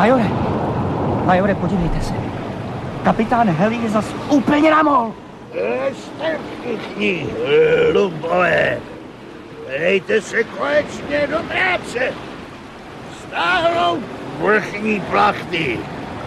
Majore, podívejte se. Kapitán Heli je zas úplně namol. Jste všichni, lubové. Dejte se konečně do práce. Stáhnout vrchní plachty.